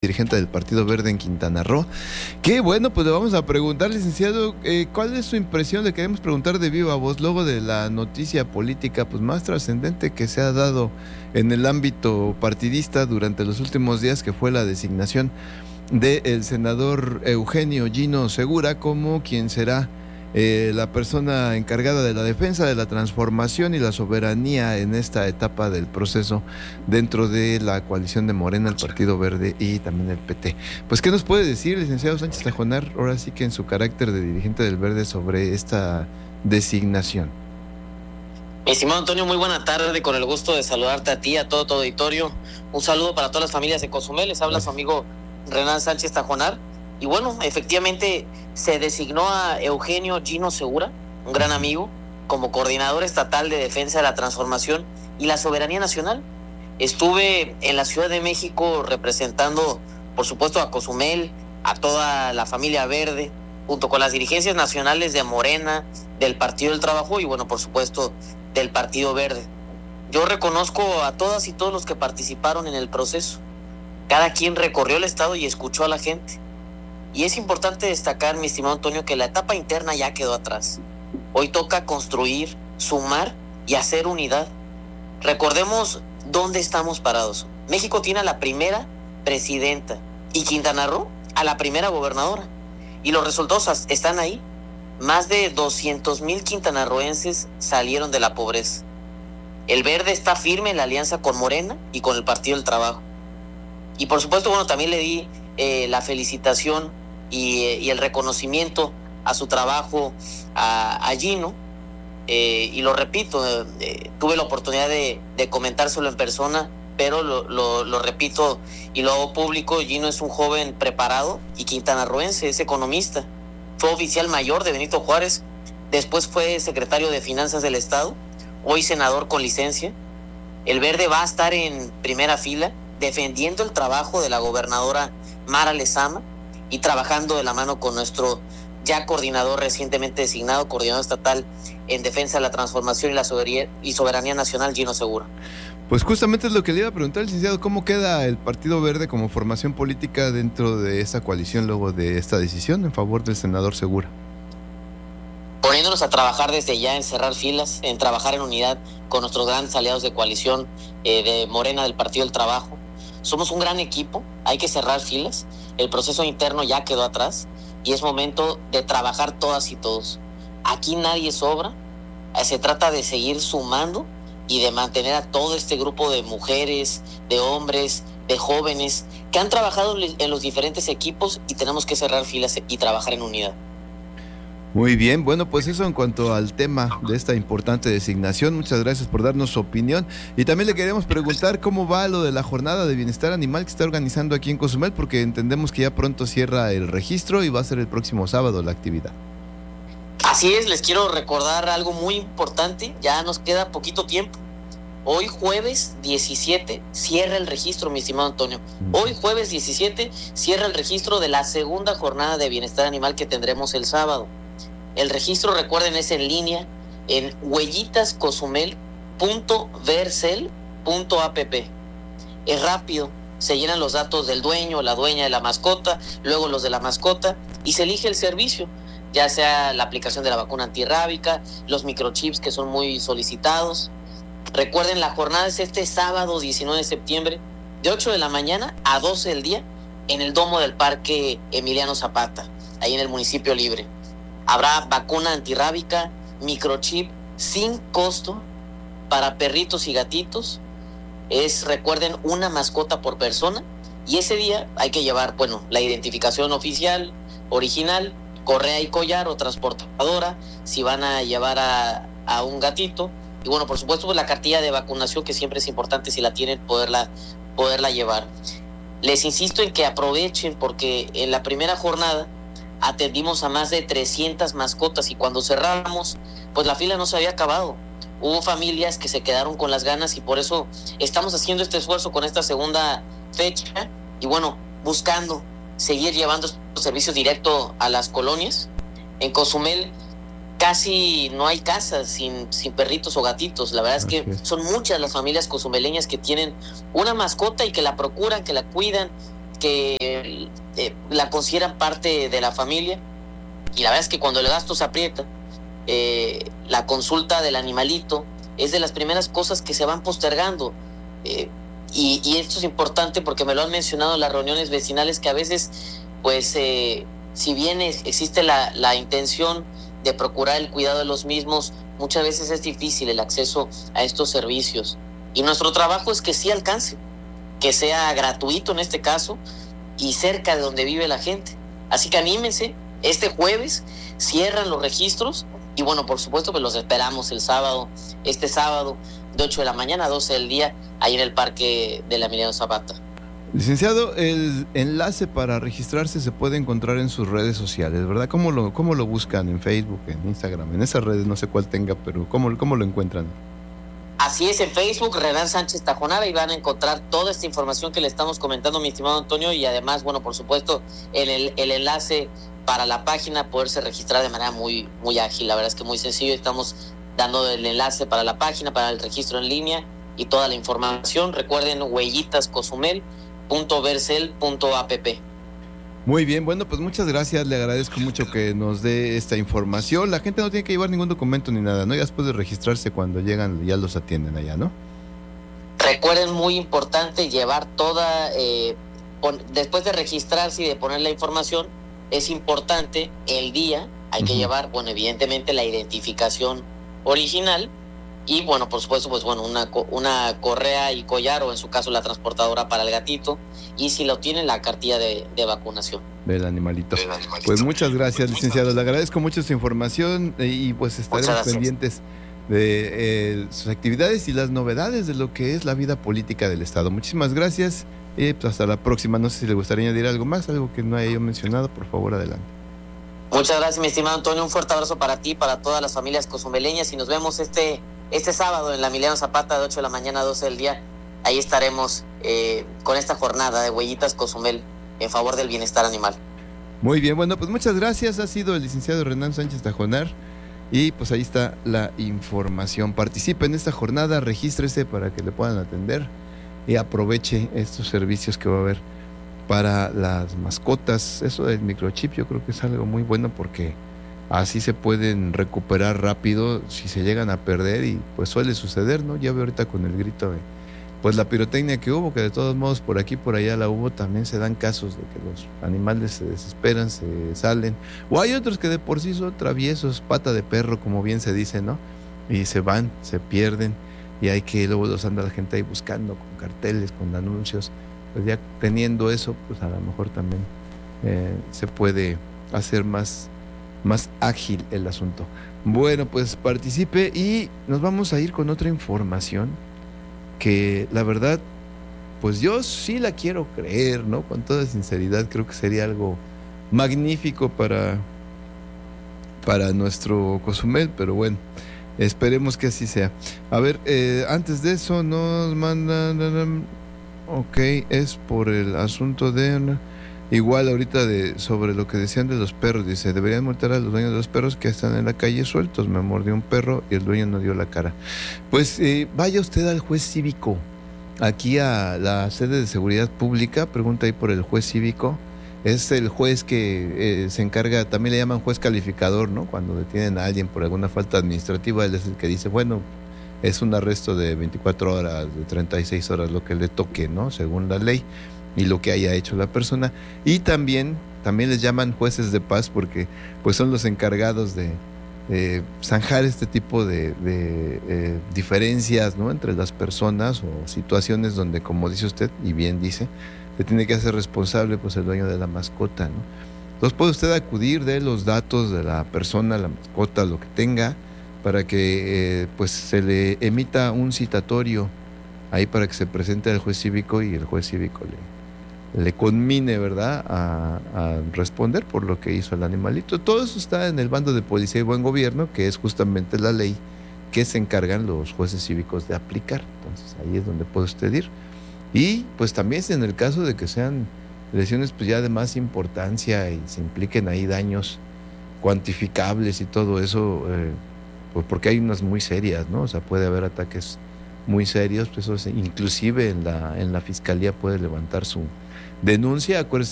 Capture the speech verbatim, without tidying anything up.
dirigente del Partido Verde en Quintana Roo. Que bueno, pues le vamos a preguntar, licenciado, eh, ¿cuál es su impresión? Le queremos preguntar de viva voz, luego de la noticia política pues más trascendente que se ha dado en el ámbito partidista durante los últimos días, que fue la designación del senador Eugenio Gino Segura como quien será Eh, la persona encargada de la defensa de la transformación y la soberanía en esta etapa del proceso dentro de la coalición de Morena, el Partido Verde y también el P T. Pues, ¿qué nos puede decir, licenciado Sánchez Tajonar, ahora sí que en su carácter de dirigente del Verde, sobre esta designación? Mi estimado Antonio, muy buena tarde, con el gusto de saludarte a ti, a todo tu auditorio. Un saludo para todas las familias de Cozumel, les habla Gracias. Su amigo Renan Sánchez Tajonar. Y bueno, efectivamente se designó a Eugenio Gino Segura, un gran amigo, como coordinador estatal de defensa de la transformación y la soberanía nacional. Estuve en la Ciudad de México representando, por supuesto, a Cozumel, a toda la familia verde, junto con las dirigencias nacionales de Morena, del Partido del Trabajo y, bueno, por supuesto, del Partido Verde. Yo reconozco a todas y todos los que participaron en el proceso. Cada quien recorrió el estado y escuchó a la gente. Y es importante destacar, mi estimado Antonio, que la etapa interna ya quedó atrás. Hoy toca construir, sumar y hacer unidad. Recordemos dónde estamos parados. México tiene a la primera presidenta y Quintana Roo a la primera gobernadora. Y los resultados están ahí. Más de doscientos mil quintanarroenses salieron de la pobreza. El Verde está firme en la alianza con Morena y con el Partido del Trabajo. Y por supuesto, bueno, también le di eh, la felicitación y, y el reconocimiento a su trabajo a, a Gino, eh, y lo repito, eh, tuve la oportunidad de, de comentárselo en persona, pero lo, lo, lo repito y lo hago público. Gino es un joven preparado y quintanarroense, es economista, fue oficial mayor de Benito Juárez, después fue secretario de Finanzas del Estado, hoy senador con licencia. El Verde va a estar en primera fila defendiendo el trabajo de la gobernadora Mara Lezama y trabajando de la mano con nuestro ya coordinador recientemente designado, coordinador estatal en defensa de la transformación y la soberanía, y soberanía nacional, Gino Segura. Pues justamente es lo que le iba a preguntar, licenciado, ¿cómo queda el Partido Verde como formación política dentro de esta coalición luego de esta decisión en favor del senador Segura? Poniéndonos a trabajar desde ya en cerrar filas, en trabajar en unidad con nuestros grandes aliados de coalición eh, de Morena, del Partido del Trabajo. Somos un gran equipo, hay que cerrar filas, el proceso interno ya quedó atrás y es momento de trabajar todas y todos. Aquí nadie sobra, se trata de seguir sumando y de mantener a todo este grupo de mujeres, de hombres, de jóvenes que han trabajado en los diferentes equipos y tenemos que cerrar filas y trabajar en unidad. Muy bien, bueno, pues eso en cuanto al tema de esta importante designación. Muchas gracias por darnos su opinión. Y también le queremos preguntar cómo va lo de la jornada de bienestar animal que está organizando aquí en Cozumel, porque entendemos que ya pronto cierra el registro y va a ser el próximo sábado la actividad. Así es, les quiero recordar algo muy importante, ya nos queda poquito tiempo. Hoy jueves diecisiete cierra el registro, mi estimado Antonio. Hoy jueves diecisiete cierra el registro de la segunda jornada de bienestar animal que tendremos el sábado. El registro, recuerden, es en línea en huellitas cozumel punto vercel punto app. Es rápido, se llenan los datos del dueño, la dueña de la mascota, luego los de la mascota y se elige el servicio, ya sea la aplicación de la vacuna antirrábica, los microchips que son muy solicitados. Recuerden, la jornada es este sábado diecinueve de septiembre de ocho de la mañana a doce del día en el domo del Parque Emiliano Zapata, ahí en el municipio Libre. Habrá vacuna antirrábica, microchip sin costo para perritos y gatitos. Es, recuerden, una mascota por persona. Y ese día hay que llevar, bueno, la identificación oficial, original, correa y collar o transportadora, si van a llevar a, a un gatito. Y bueno, por supuesto, pues la cartilla de vacunación, que siempre es importante, si la tienen, poderla, poderla llevar. Les insisto en que aprovechen, porque en la primera jornada atendimos a más de trescientas mascotas y cuando cerramos, pues la fila no se había acabado. Hubo familias que se quedaron con las ganas y por eso estamos haciendo este esfuerzo con esta segunda fecha y bueno, buscando seguir llevando estos servicios directo a las colonias. En Cozumel casi no hay casas sin, sin perritos o gatitos. La verdad es que son muchas las familias cozumeleñas que tienen una mascota y que la procuran, que la cuidan, que eh, la consideran parte de la familia, y la verdad es que cuando el gasto se aprieta, eh, la consulta del animalito es de las primeras cosas que se van postergando. Eh, y, y esto es importante porque me lo han mencionado en las reuniones vecinales, que a veces, pues, eh, si bien es, existe la, la intención de procurar el cuidado de los mismos, muchas veces es difícil el acceso a estos servicios. Y nuestro trabajo es que sí alcance, que sea gratuito en este caso y cerca de donde vive la gente. Así que anímense, este jueves cierran los registros y bueno, por supuesto, pues los esperamos el sábado, este sábado, de ocho de la mañana a doce del día, ahí en el Parque de la Emiliano Zapata. Licenciado, el enlace para registrarse se puede encontrar en sus redes sociales, ¿verdad? ¿Cómo lo, cómo lo buscan? ¿En Facebook, en Instagram? En esas redes, no sé cuál tenga, pero ¿cómo, cómo lo encuentran? Así es, en Facebook, Renan Sánchez Tajonar, y van a encontrar toda esta información que le estamos comentando, mi estimado Antonio, y además, bueno, por supuesto, el, el, el enlace para la página, poderse registrar de manera muy, muy ágil. La verdad es que muy sencillo, estamos dando el enlace para la página, para el registro en línea y toda la información. Recuerden, huellitas cozumel punto vercel punto app. Muy bien, bueno, pues muchas gracias, le agradezco mucho que nos dé esta información. La gente no tiene que llevar ningún documento ni nada, ¿no? Ya después de registrarse, cuando llegan ya los atienden allá, ¿no? Recuerden, muy importante, llevar toda, eh, pon, después de registrarse y de poner la información, es importante el día, hay uh-huh. que llevar, bueno, evidentemente la identificación original y, bueno, por supuesto, pues bueno, una, una correa y collar, o en su caso la transportadora para el gatito, y si lo tienen, la cartilla de, de vacunación. Del animalito. Del animalito. Pues muchas gracias, pues licenciado. Muchas... Le agradezco mucho su información y pues estaremos pendientes de eh, sus actividades y las novedades de lo que es la vida política del Estado. Muchísimas gracias y pues hasta la próxima. No sé si le gustaría añadir algo más, algo que no haya yo mencionado, por favor, adelante. Muchas gracias, mi estimado Antonio. Un fuerte abrazo para ti, para todas las familias cozumeleñas, y nos vemos este, este sábado en la Emiliano Zapata de ocho de la mañana a doce del día. Ahí estaremos eh, con esta jornada de Huellitas Cozumel en favor del bienestar animal. Muy bien, bueno, pues muchas gracias. Ha sido el licenciado Renan Sánchez Tajonar y pues ahí está la información. Participe en esta jornada, regístrese para que le puedan atender y aproveche estos servicios que va a haber para las mascotas. Eso del microchip yo creo que es algo muy bueno porque así se pueden recuperar rápido si se llegan a perder, y pues suele suceder, ¿no? Ya veo ahorita con el grito de pues la pirotecnia que hubo, que de todos modos por aquí por allá la hubo, también se dan casos de que los animales se desesperan, se salen, o hay otros que de por sí son traviesos, pata de perro, como bien se dice, ¿no? Y se van, se pierden, y hay que luego los anda la gente ahí buscando con carteles, con anuncios. Pues ya teniendo eso, pues a lo mejor también eh, se puede hacer más, más ágil el asunto. Bueno, pues participe y nos vamos a ir con otra información que la verdad, pues yo sí la quiero creer, ¿no? Con toda sinceridad, creo que sería algo magnífico para, para nuestro Cozumel, pero bueno, esperemos que así sea. A ver, eh, antes de eso nos mandan, ok, es por el asunto de, igual ahorita de sobre lo que decían de los perros, dice, deberían multar a los dueños de los perros que están en la calle sueltos. Me mordió un perro y el dueño no dio la cara. Pues eh, vaya usted al juez cívico, aquí a la sede de seguridad pública, pregunta ahí por el juez cívico. Es el juez que eh, se encarga, también le llaman juez calificador, ¿no? Cuando detienen a alguien por alguna falta administrativa, él es el que dice, bueno, es un arresto de veinticuatro horas, de treinta y seis horas, lo que le toque, ¿no? Según la ley y lo que haya hecho la persona. Y también, también les llaman jueces de paz porque pues son los encargados de eh, zanjar este tipo de, de eh, diferencias, ¿no? Entre las personas o situaciones donde, como dice usted, y bien dice, se tiene que hacer responsable pues el dueño de la mascota, ¿no? Entonces puede usted acudir de los datos de la persona, la mascota, lo que tenga, para que eh, pues se le emita un citatorio ahí para que se presente al juez cívico y el juez cívico le, le conmine, ¿verdad?, a, a responder por lo que hizo el animalito. Todo eso está en el bando de Policía y Buen Gobierno, que es justamente la ley que se encargan los jueces cívicos de aplicar. Entonces ahí es donde puede usted ir. Y pues también en el caso de que sean lesiones pues ya de más importancia y se impliquen ahí daños cuantificables y todo eso, eh, pues porque hay unas muy serias, ¿no? O sea, puede haber ataques muy serios, pues eso es, inclusive en la en la fiscalía puede levantar su denuncia, acuérdese